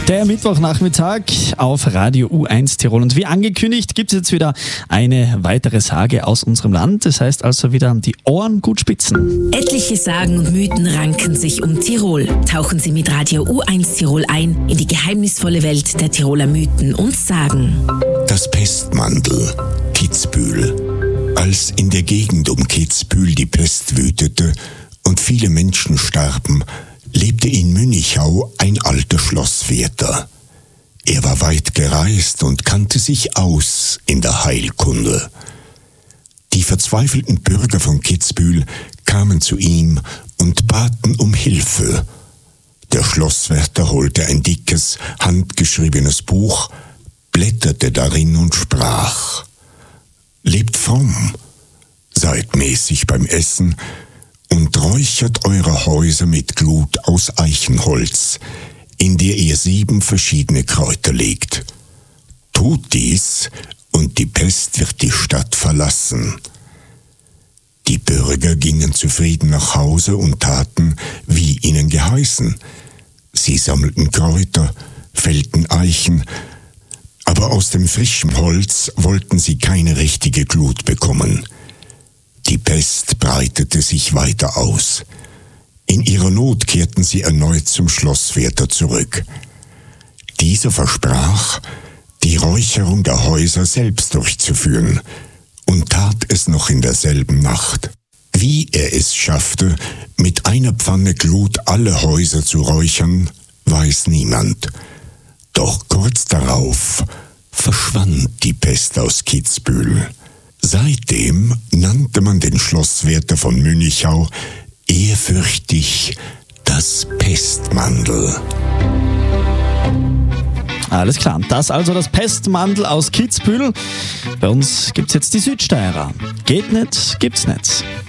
Der Mittwochnachmittag auf Radio U1 Tirol. Und wie angekündigt gibt es jetzt wieder eine weitere Sage aus unserem Land. Das heißt also wieder die Ohren gut spitzen. Etliche Sagen und Mythen ranken sich um Tirol. Tauchen Sie mit Radio U1 Tirol ein in die geheimnisvolle Welt der Tiroler Mythen und Sagen. Das Pestmandel, Kitzbühel. Als in der Gegend um Kitzbühel die Pest wütete und viele Menschen starben, lebte in Münichau ein alter Schlosswärter. Er war weit gereist und kannte sich aus in der Heilkunde. Die verzweifelten Bürger von Kitzbühel kamen zu ihm und baten um Hilfe. Der Schlosswärter holte ein dickes, handgeschriebenes Buch, blätterte darin und sprach: Lebt fromm, seid mäßig beim Essen und räuchert eure Häuser mit Glut aus Eichenholz, in der ihr 7 verschiedene Kräuter legt. Tut dies, und die Pest wird die Stadt verlassen. Die Bürger gingen zufrieden nach Hause und taten, wie ihnen geheißen. Sie sammelten Kräuter, fällten Eichen, aber aus dem frischen Holz wollten sie keine richtige Glut bekommen. Die Pest breitete sich weiter aus. In ihrer Not kehrten sie erneut zum Schlosswärter zurück. Dieser versprach, die Räucherung der Häuser selbst durchzuführen, und tat es noch in derselben Nacht. Wie er es schaffte, mit einer Pfanne Glut alle Häuser zu räuchern, weiß niemand. Doch kurz darauf verschwand die Pest aus Kitzbühel. Seitdem nannte man den Schlosswärter von Münichau ehrfürchtig das Pestmandel. Alles klar, das also das Pestmandel aus Kitzbühel. Bei uns gibt's jetzt die Südsteirer. Geht nicht, gibt's nicht.